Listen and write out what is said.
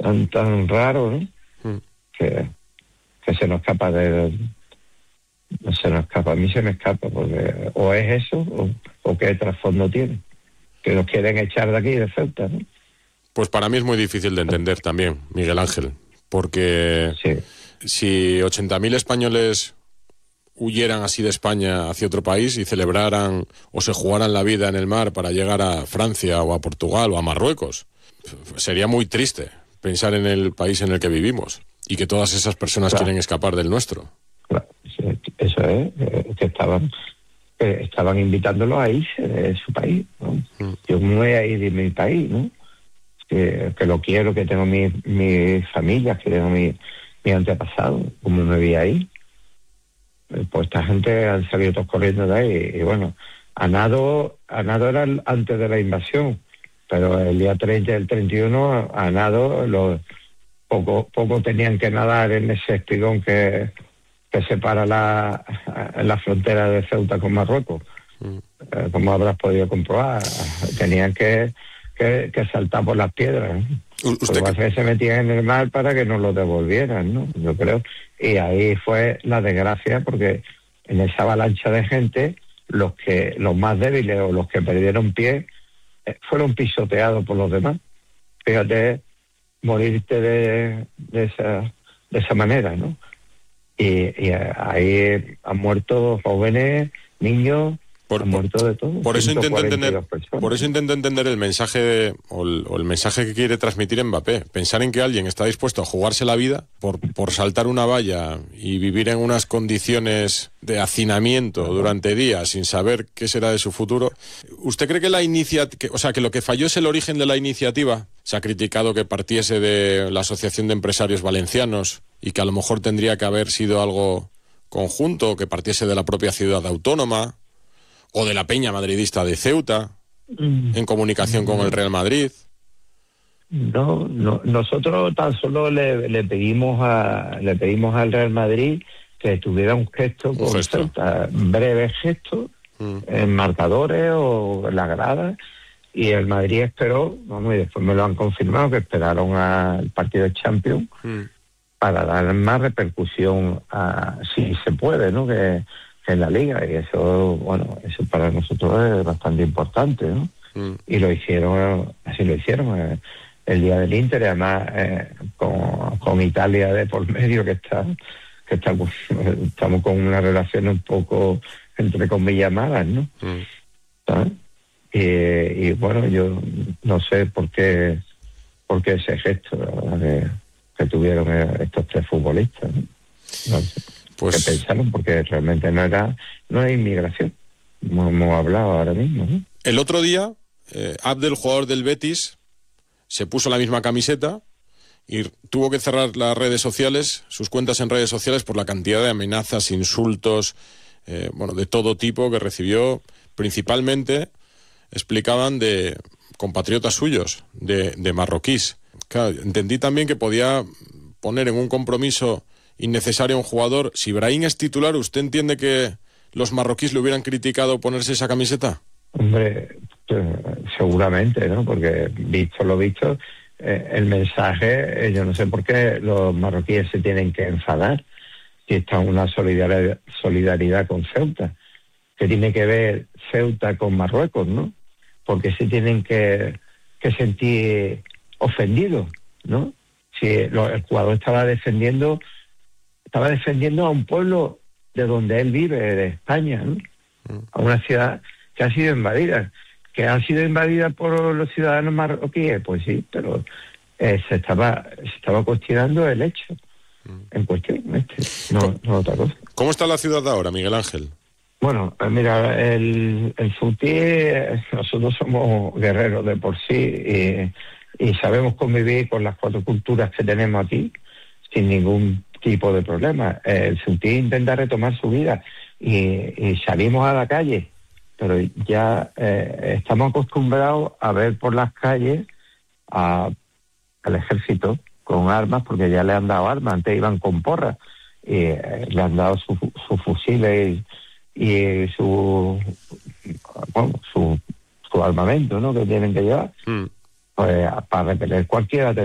tan raro, ¿no? Que se nos escapa a mí se me escapa, porque o es eso o qué trasfondo tiene, que nos quieren echar de aquí, de Ceuta, ¿no? Pues para mí es muy difícil de entender también, Miguel Ángel, porque Sí. si 80.000 españoles huyeran así de España hacia otro país y celebraran o se jugaran la vida en el mar para llegar a Francia o a Portugal o a Marruecos, sería muy triste pensar en el país en el que vivimos y que todas esas personas quieren escapar del nuestro. Claro, eso es, que estaban invitándolos a irse de su país, ¿no? Yo me voy a ir de mi país, ¿no? Que lo quiero, que tengo mi familia, que tengo mi antepasado, como me vi ahí. Pues esta gente han salido todos corriendo de ahí, y bueno, a nado era antes de la invasión, pero el día 30 y el 31 a nado poco tenían que nadar en ese espigón que separa la frontera de Ceuta con Marruecos. Como habrás podido comprobar, tenían que saltar por las piedras, ¿no? Porque se metían en el mar para que nos lo devolvieran, ¿no? Yo creo. Y ahí fue la desgracia, porque en esa avalancha de gente, los más débiles o los que perdieron pie fueron pisoteados por los demás. Fíjate, morirte de esa manera, ¿no? Y ahí han muerto jóvenes, niños, han muerto de todo. Por eso intento entender el mensaje el mensaje que quiere transmitir Mbappé. Pensar en que alguien está dispuesto a jugarse la vida por saltar una valla y vivir en unas condiciones de hacinamiento durante días sin saber qué será de su futuro. ¿Usted cree que que lo que falló es el origen de la iniciativa? Se ha criticado que partiese de la Asociación de Empresarios Valencianos y que a lo mejor tendría que haber sido algo conjunto, que partiese de la propia ciudad autónoma o de la peña madridista de Ceuta, en comunicación con el Real Madrid. No, nosotros tan solo le pedimos al Real Madrid que tuviera un gesto con Ceuta, breve gesto, en marcadores o en la grada, y el Madrid esperó, y después me lo han confirmado, que esperaron al partido de Champions para dar más repercusión si se puede, ¿no? Que en la liga, y eso para nosotros es bastante importante, ¿no? Y así lo hicieron el día del Inter, y además con Italia de por medio, que estamos con una relación un poco, entre comillas, malas, ¿no? ¿Sabes? Y bueno, yo no sé por qué ese gesto, ¿verdad? que tuvieron estos tres futbolistas, ¿no? No sé. Que pensaron, porque realmente no era inmigración, como hemos hablado ahora mismo, ¿no? El otro día, Abdel, jugador del Betis, se puso la misma camiseta y tuvo que cerrar las redes sociales, sus cuentas en redes sociales, por la cantidad de amenazas, insultos, de todo tipo que recibió. Principalmente, explicaban, de compatriotas suyos, de marroquíes. Claro, entendí también que podía poner en un compromiso innecesario a un jugador. Si Brahim es titular, ¿usted entiende que los marroquíes le hubieran criticado ponerse esa camiseta? Hombre, seguramente, ¿no? Porque visto lo visto, el mensaje, yo no sé por qué los marroquíes se tienen que enfadar si está una solidaridad con Ceuta. ¿Qué tiene que ver Ceuta con Marruecos, no? Porque se tienen que sentir ofendidos, ¿no? Si el jugador estaba defendiendo a un pueblo de donde él vive, de España, ¿no? A una ciudad que ha sido invadida por los ciudadanos marroquíes, pues sí, pero se estaba cuestionando el hecho en cuestión, no otra cosa. ¿Cómo está la ciudad ahora, Miguel Ángel? Bueno, mira, el Ceutí, nosotros somos guerreros de por sí, y sabemos convivir con las cuatro culturas que tenemos aquí sin ningún tipo de problema. El Ceutí intenta retomar su vida y salimos a la calle, pero ya estamos acostumbrados a ver por las calles al ejército con armas, porque ya le han dado armas. Antes iban con porras y le han dado sus fusiles y su armamento, ¿no?, que tienen que llevar, pues, para repeler cualquier